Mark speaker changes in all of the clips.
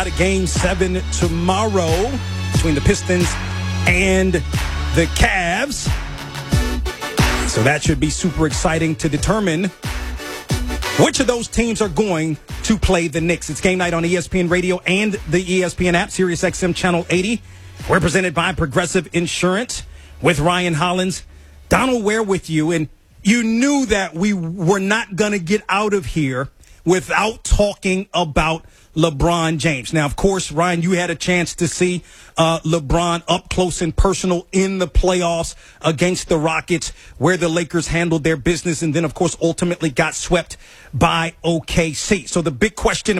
Speaker 1: Game 7 tomorrow between the Pistons and the Cavs. So that should be super exciting to determine which of those teams are going to play the Knicks. It's game night on ESPN Radio and the ESPN app, Sirius XM Channel 80. We're presented by Progressive Insurance with Ryan Hollins. Donald Ware with you, and you knew that we were not going to get out of here without talking about LeBron James. Now, of course, Ryan, you had a chance to see LeBron up close and personal in the playoffs against the Rockets, where the Lakers handled their business and then, of course, ultimately got swept by OKC. So the big question,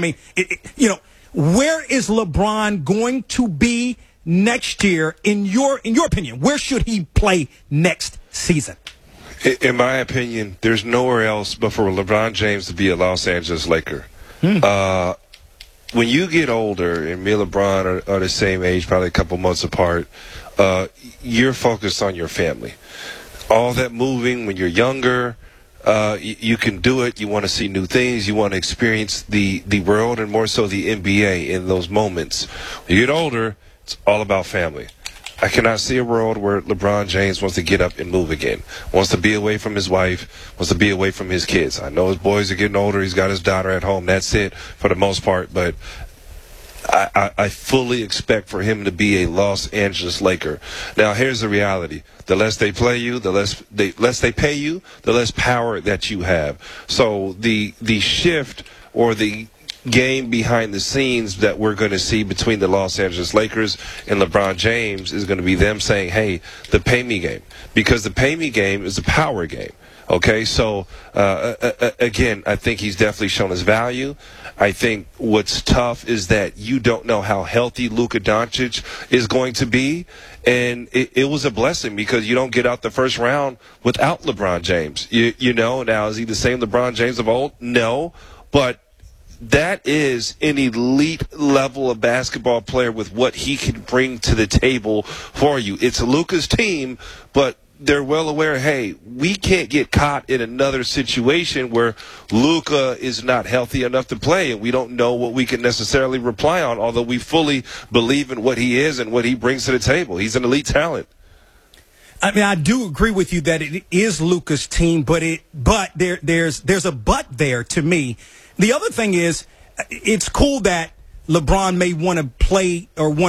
Speaker 1: where is LeBron going to be next year, in your opinion? Where should he play next season?
Speaker 2: In my opinion, there's nowhere else but for LeBron James to be a Los Angeles Laker. When you get older, and me and LeBron are the same age, probably a couple months apart, you're focused on your family. All that moving when you're younger, you can do it. You want to see new things. You want to experience the world, and more so the NBA in those moments. When you get older, it's all about family. I cannot see a world where LeBron James wants to get up and move again, wants to be away from his wife, wants to be away from his kids. I know his boys are getting older. He's got his daughter at home. That's it for the most part. But I fully expect for him to be a Los Angeles Laker. Now, here's the reality. The less they play you, the less they pay you, the less power that you have. So the shift or the game behind the scenes that we're going to see between the Los Angeles Lakers and LeBron James is going to be them saying, hey, the pay me game. Because the pay me game is a power game. Okay, so again, I think he's definitely shown his value. I think what's tough is that you don't know how healthy Luka Doncic is going to be. And it was a blessing because you don't get out the first round without LeBron James. You know, now is he the same LeBron James of old? No, but that is an elite level of basketball player with what he can bring to the table for you. It's Luka's team, but they're well aware, hey, we can't get caught in another situation where Luka is not healthy enough to play, and we don't know what we can necessarily rely on, although we fully believe in what he is and what he brings to the table. He's an elite talent.
Speaker 1: I mean, I do agree with you that it is Luka's team, but there's a but there to me. The other thing is, it's cool that LeBron may want to play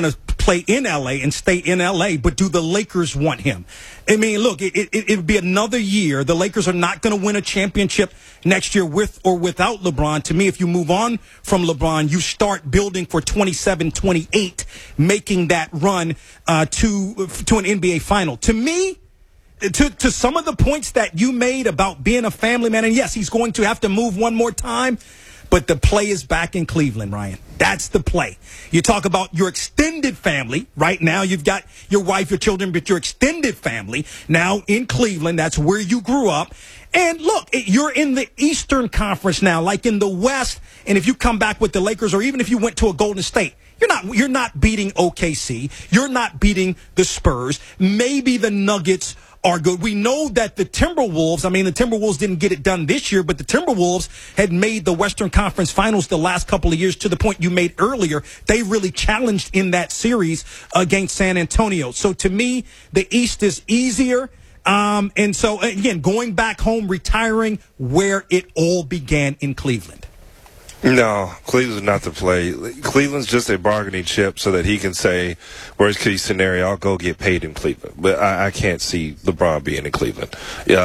Speaker 1: in L.A. and stay in L.A., but do the Lakers want him? I mean, look, it'd be another year. The Lakers are not going to win a championship next year with or without LeBron. To me, if you move on from LeBron, you start building for 27-28, making that run to an NBA final. To me, to some of the points that you made about being a family man, and yes, he's going to have to move one more time, but the play is back in Cleveland, Ryan. That's the play. You talk about your extended family. Right now, you've got your wife, your children, but your extended family now in Cleveland. That's where you grew up. And look, you're in the Eastern Conference now, like in the West. And if you come back with the Lakers, or even if you went to a Golden State, you're not beating OKC. You're not beating the Spurs. Maybe the Nuggets are good. We know that the Timberwolves didn't get it done this year, but the Timberwolves had made the Western Conference Finals the last couple of years. To the point you made earlier, they really challenged in that series against San Antonio. So to me, the East is easier. And so, again, going back home, retiring where it all began in Cleveland.
Speaker 2: No, Cleveland's not the play. Cleveland's just a bargaining chip so that he can say, worst case scenario, I'll go get paid in Cleveland. But I can't see LeBron being in Cleveland.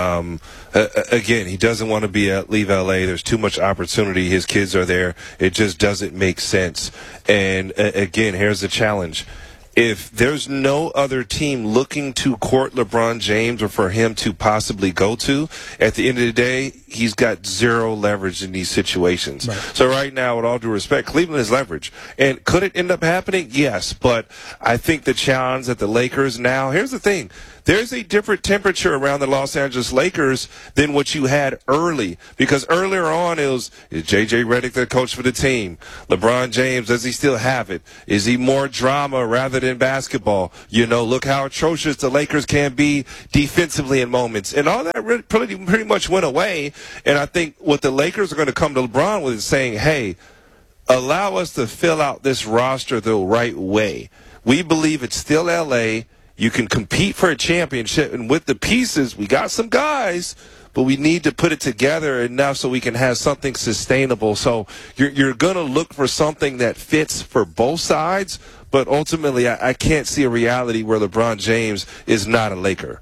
Speaker 2: Again, he doesn't want to leave L.A. There's too much opportunity. His kids are there. It just doesn't make sense. And again, here's the challenge. If there's no other team looking to court LeBron James or for him to possibly go to, at the end of the day, he's got zero leverage in these situations. Right. So right now, with all due respect, Cleveland has leverage. And could it end up happening? Yes. But I think the challenge that the Lakers now, here's the thing. There's a different temperature around the Los Angeles Lakers than what you had early. Because earlier on, is J.J. Redick the coach for the team? LeBron James, does he still have it? Is he more drama rather than basketball? Look how atrocious the Lakers can be defensively in moments. And all that pretty much went away. And I think what the Lakers are going to come to LeBron with is saying, hey, allow us to fill out this roster the right way. We believe it's still L.A. You can compete for a championship, and with the pieces, we got some guys, but we need to put it together enough so we can have something sustainable. So you're going to look for something that fits for both sides, but ultimately I can't see a reality where LeBron James is not a Laker.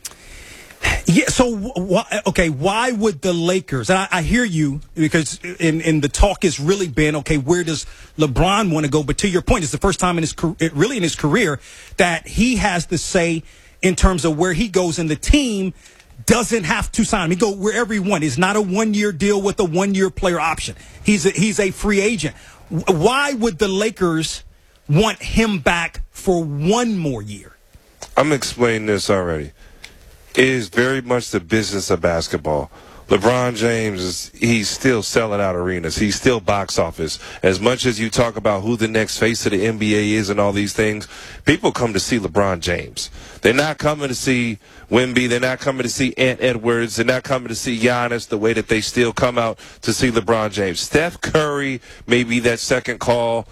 Speaker 1: Yeah, so why would the Lakers? And I hear you, because in the talk has really been, okay, where does LeBron want to go? But to your point, it's the first time in his career that he has to say in terms of where he goes, and the team doesn't have to sign him. He go wherever he wants. It's not a one-year deal with a one-year player option. He's a free agent. Why would the Lakers want him back for one more year?
Speaker 2: I'm explaining this already. It is very much the business of basketball. LeBron James, he's still selling out arenas. He's still box office. As much as you talk about who the next face of the NBA is and all these things, people come to see LeBron James. They're not coming to see Wemby. They're not coming to see Ant Edwards. They're not coming to see Giannis the way that they still come out to see LeBron James. Steph Curry may be that second call.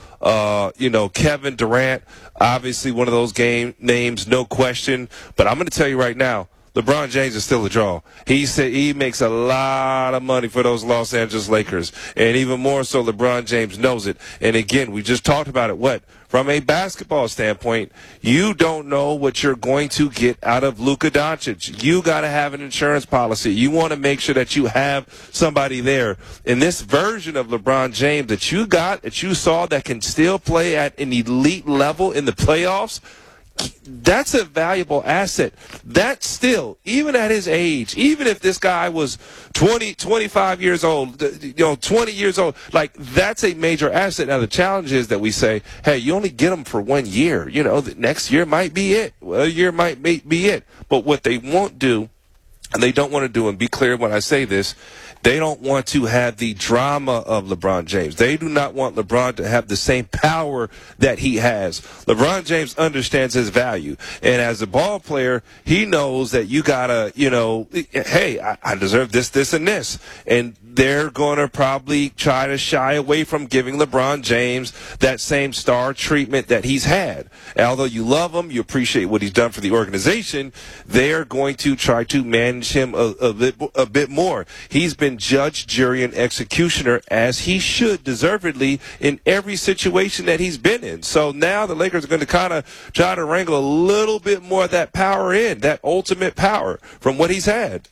Speaker 2: Kevin Durant, obviously one of those game names, no question. But I'm going to tell you right now, LeBron James is still a draw. He said he makes a lot of money for those Los Angeles Lakers, and even more so, LeBron James knows it. And again, we just talked about it. From a basketball standpoint, you don't know what you're going to get out of Luka Doncic. You got to have an insurance policy. You want to make sure that you have somebody there. In this version of LeBron James that you saw that can still play at an elite level in the playoffs, that's a valuable asset. That still, even at his age, even if this guy was 20, 25 years old, 20 years old, like, that's a major asset. Now, the challenge is that we say, hey, you only get him for 1 year. The next year might be it. Well, a year might be it. But what they won't do, and they don't want to do, and be clear when I say this, they don't want to have the drama of LeBron James. They do not want LeBron to have the same power that he has. LeBron James understands his value. And as a ball player, he knows that you got to, hey, I deserve this, this, and this. And they're going to probably try to shy away from giving LeBron James that same star treatment that he's had. And although you love him, you appreciate what he's done for the organization, they're going to try to manage him a bit more. He's been judge, jury, and executioner, as he should deservedly in every situation that he's been in. So now the Lakers are going to kind of try to wrangle a little bit more of that power in, that ultimate power from what he's had.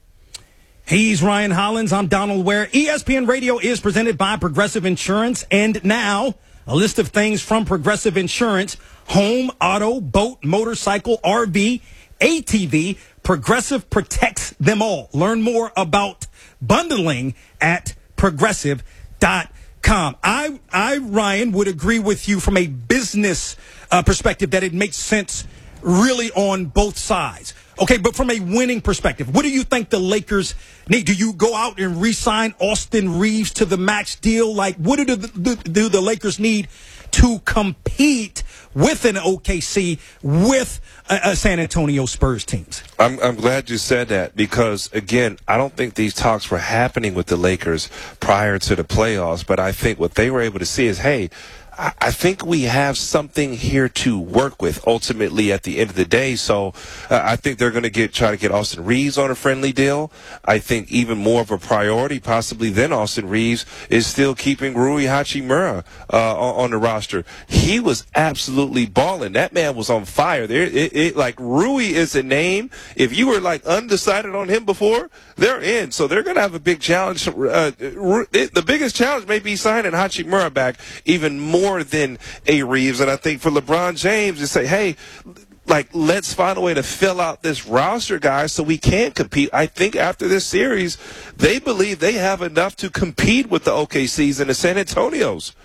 Speaker 1: He's Ryan Hollins. I'm Donald Ware. ESPN Radio is presented by Progressive Insurance. And now, a list of things from Progressive Insurance: home, auto, boat, motorcycle, RV, ATV. Progressive protects them all. Learn more about bundling at progressive.com. I, Ryan, would agree with you from a business perspective that it makes sense really on both sides. Okay, but from a winning perspective, what do you think the Lakers need? Do you go out and re-sign Austin Reeves to the max deal? Like, what do the Lakers need to compete with an OKC, with a San Antonio Spurs teams?
Speaker 2: I'm glad you said that, because, again, I don't think these talks were happening with the Lakers prior to the playoffs, but I think what they were able to see is, hey, I think we have something here to work with ultimately at the end of the day. So I think they're going to try to get Austin Reeves on a friendly deal. I think even more of a priority possibly than Austin Reeves is still keeping Rui Hachimura on the roster. He was absolutely balling. That man was on fire. Like, Rui is a name. If you were like undecided on him before, they're in. So they're going to have a big challenge. The biggest challenge may be signing Hachimura back even more than a Reeves. And I think for LeBron James to say, hey, like, let's find a way to fill out this roster, guys, so we can compete. I think after this series, they believe they have enough to compete with the OKCs and the San Antonios.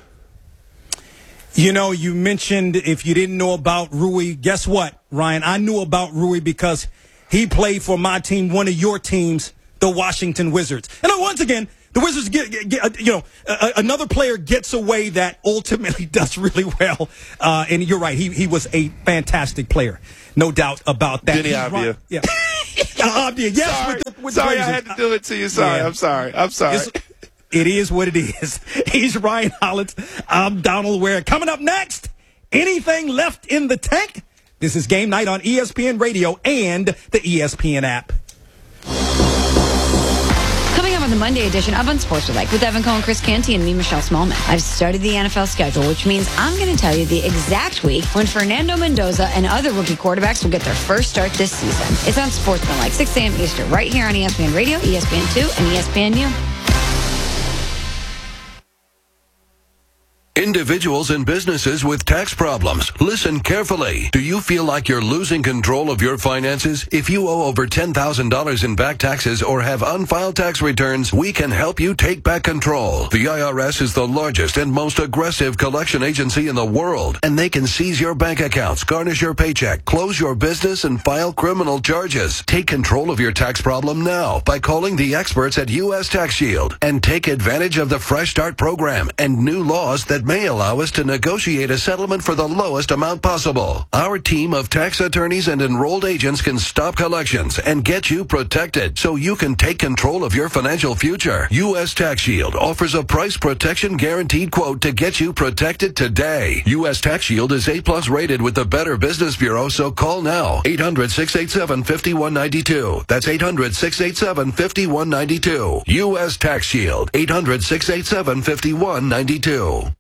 Speaker 1: You mentioned if you didn't know about Rui, guess what, Ryan? I knew about Rui because he played for my team, one of your teams, the Washington Wizards. And once again, the Wizards another player gets away that ultimately does really well. And you're right. He was a fantastic player. No doubt about that.
Speaker 2: Deni Avdija.
Speaker 1: Yeah. Avdija, yes.
Speaker 2: Sorry, I had to do it to you. Sorry. Yeah. I'm sorry.
Speaker 1: It is what it is. He's Ryan Hollins. I'm Donald Ware. Coming up next, anything left in the tank? This is Game Night on ESPN Radio and the ESPN app.
Speaker 3: Coming up on the Monday edition of Unsportsmanlike with Evan Cohen, Chris Canty, and me, Michelle Smallman. I've studied the NFL schedule, which means I'm going to tell you the exact week when Fernando Mendoza and other rookie quarterbacks will get their first start this season. It's Unsportsmanlike, 6 a.m. Eastern, right here on ESPN Radio, ESPN2, and ESPNU.
Speaker 4: Individuals and businesses with tax problems, listen carefully. Do you feel like you're losing control of your finances? If you owe over $10,000 in back taxes or have unfiled tax returns, we can help you take back control. The IRS is the largest and most aggressive collection agency in the world, and they can seize your bank accounts, garnish your paycheck, close your business, and file criminal charges. Take control of your tax problem now by calling the experts at U.S. Tax Shield and take advantage of the Fresh Start program and new laws that may allow us to negotiate a settlement for the lowest amount possible. Our team of tax attorneys and enrolled agents can stop collections and get you protected so you can take control of your financial future. U.S. Tax Shield offers a price protection guaranteed quote to get you protected today. U.S. Tax Shield is A+ rated with the Better Business Bureau, so call now. 800-687-5192. That's 800-687-5192. U.S. Tax Shield. 800-687-5192.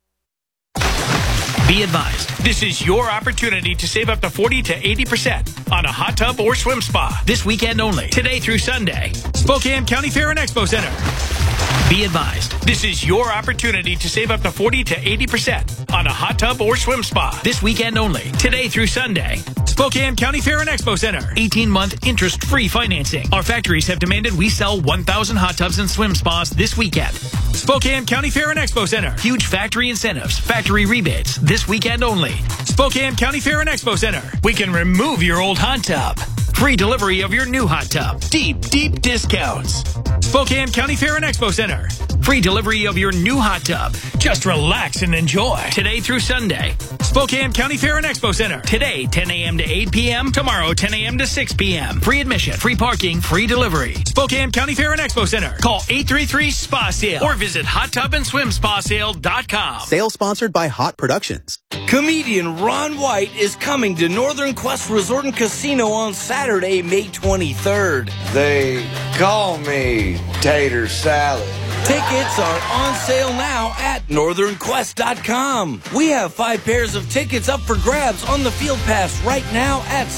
Speaker 5: Be advised, this is your opportunity to save up to 40 to 80% on a hot tub or swim spa this weekend only, today through Sunday. Spokane County Fair and Expo Center. Be advised, this is your opportunity to save up to 40 to 80% on a hot tub or swim spa this weekend only, today through Sunday. Spokane County Fair and Expo Center. 18-month interest-free financing. Our factories have demanded we sell 1,000 hot tubs and swim spas this weekend. Spokane County Fair and Expo Center. Huge factory incentives, factory rebates this weekend only. Spokane County Fair and Expo Center. We can remove your old hot tub. Free delivery of your new hot tub. Deep, deep discounts. Spokane County Fair and Expo Center. Free delivery of your new hot tub. Just relax and enjoy. Today through Sunday. Spokane County Fair and Expo Center. Today, 10 a.m. to 8 p.m. Tomorrow, 10 a.m. to 6 p.m. Free admission, free parking, free delivery. Spokane County Fair and Expo Center. Call 833-SPA-SALE or visit hottubandSwimSpaSale.com.
Speaker 6: Sale sponsored by Hot Productions.
Speaker 7: Comedian Ron White is coming to Northern Quest Resort and Casino on Saturday, May 23rd.
Speaker 8: They call me Tater Salad.
Speaker 7: Tickets are on sale now at northernquest.com. We have 5 pairs of tickets up for grabs on the Field Pass right now at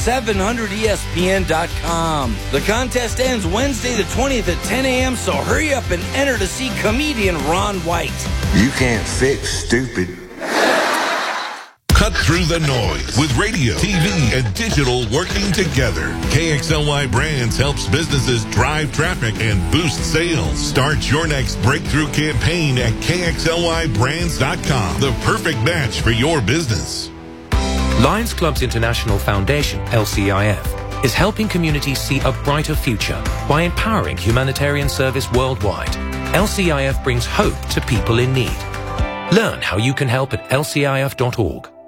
Speaker 7: 700ESPN.com. The contest ends Wednesday the 20th at 10 a.m., so hurry up and enter to see comedian Ron White.
Speaker 8: You can't fix stupid.
Speaker 9: Cut through the noise with radio, TV, and digital working together. KXLY Brands helps businesses drive traffic and boost sales. Start your next breakthrough campaign at KXLYBrands.com. The perfect match for your business.
Speaker 10: Lions Clubs International Foundation, LCIF, is helping communities see a brighter future by empowering humanitarian service worldwide. LCIF brings hope to people in need. Learn how you can help at lcif.org.